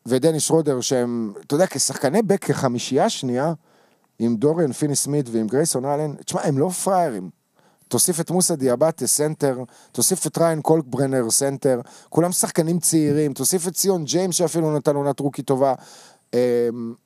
ודני שרודר, שהם, אתה יודע, כשחקני בק כחמישייה שנייה, עם דוריאן פיני סמית ועם גרייסון אלן, תשמע, הם לא פריירים. תוסיף את מוסא דיאבטה, סנטר, תוסיף את ריין קולקברנר, סנטר, כולם שחקנים צעירים, תוסיף את ציון ג'יימס, שאפילו נתן עונת רוקי טובה,